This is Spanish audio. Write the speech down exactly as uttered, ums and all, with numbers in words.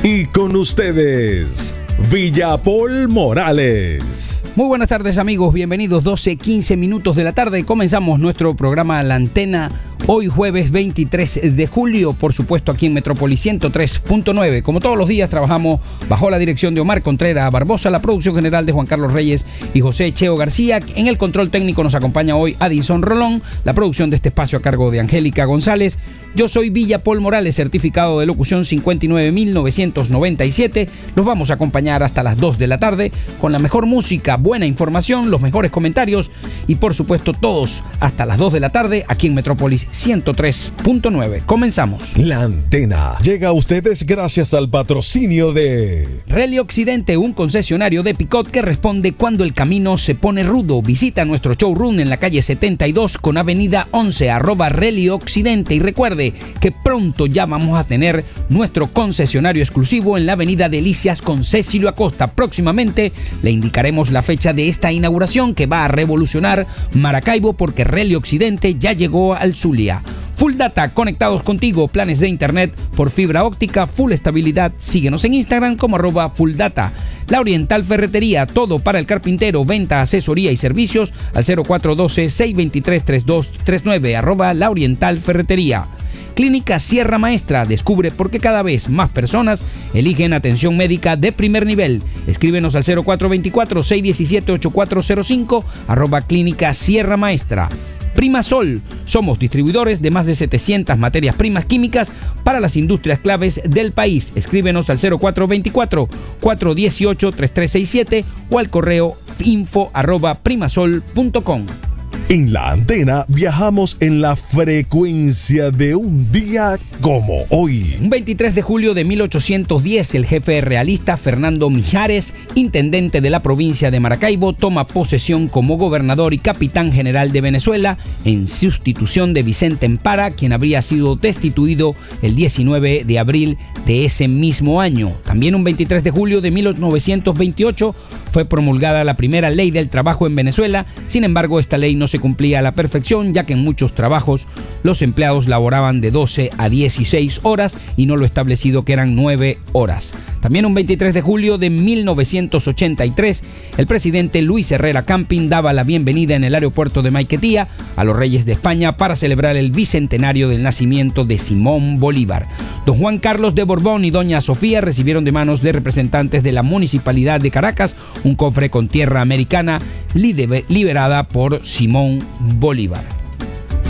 Y con ustedes, Villapol Morales. Muy buenas tardes, amigos, bienvenidos. Doce, quince minutos de la tarde. Comenzamos nuestro programa La Antena. Hoy jueves veintitrés de julio, por supuesto aquí en Metrópolis ciento tres punto nueve. Como todos los días trabajamos bajo la dirección de Omar Contreras Barbosa, la producción general de Juan Carlos Reyes y José Cheo García. En el control técnico nos acompaña hoy Adison Rolón, la producción de este espacio a cargo de Angélica González. Yo soy Villapol Morales, certificado de locución cincuenta y nueve mil novecientos noventa y siete. Los vamos a acompañar hasta las dos de la tarde con la mejor música, buena información, los mejores comentarios y por supuesto todos hasta las dos de la tarde aquí en Metrópolis ciento tres punto nueve. Comenzamos. La Antena llega a ustedes gracias al patrocinio de Rally Occidente, un concesionario de Picot que responde cuando el camino se pone rudo. Visita nuestro showroom en la calle setenta y dos con avenida once, arroba Rally Occidente. Y recuerde que pronto ya vamos a tener nuestro concesionario exclusivo en la avenida Delicias con Cecilio Acosta. Próximamente le indicaremos la fecha de esta inauguración que va a revolucionar Maracaibo, porque Rally Occidente ya llegó al Zulia. Full Data, conectados contigo, planes de internet por fibra óptica, full estabilidad. Síguenos en Instagram como arroba Full Data. La Oriental Ferretería, todo para el carpintero, venta, asesoría y servicios al cero cuatro uno dos, seis dos tres, tres dos tres nueve, arroba La Oriental Ferretería. Clínica Sierra Maestra, descubre por qué cada vez más personas eligen atención médica de primer nivel. Escríbenos al cero cuatro dos cuatro, seis uno siete, ocho cuatro cero cinco, arroba Clínica Sierra Maestra. Primasol, somos distribuidores de más de setecientas materias primas químicas para las industrias claves del país. Escríbenos al cero cuatro dos cuatro, cuatro uno ocho, tres tres seis siete o al correo info arroba primasol punto com. En La Antena viajamos en la frecuencia de un día como hoy. Un veintitrés de julio de mil ochocientos diez, el jefe realista Fernando Mijares, intendente de la provincia de Maracaibo, toma posesión como gobernador y capitán general de Venezuela en sustitución de Vicente Empara, quien habría sido destituido el diecinueve de abril de ese mismo año. También un veintitrés de julio de mil novecientos veintiocho fue promulgada la primera ley del trabajo en Venezuela. Sin embargo, esta ley no se cumplía a la perfección, ya que en muchos trabajos los empleados laboraban de doce a dieciséis horas y no lo establecido que eran nueve horas. También un veintitrés de julio de mil novecientos ochenta y tres, el presidente Luis Herrera Campin daba la bienvenida en el aeropuerto de Maiquetía a los reyes de España para celebrar el bicentenario del nacimiento de Simón Bolívar. Don Juan Carlos de Borbón y doña Sofía recibieron de manos de representantes de la Municipalidad de Caracas un cofre con tierra americana liberada por Simón Bolívar.